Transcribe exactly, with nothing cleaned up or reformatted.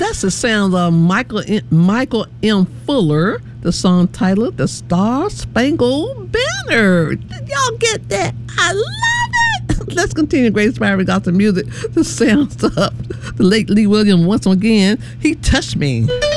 that's the sound of Michael M, Michael M. Fuller. The song titled "The Star Spangled Banner." Did y'all get that? I love it. Let's continue Great Inspiring Gospel music. The sounds of the late Lee Williams once again. He touched me.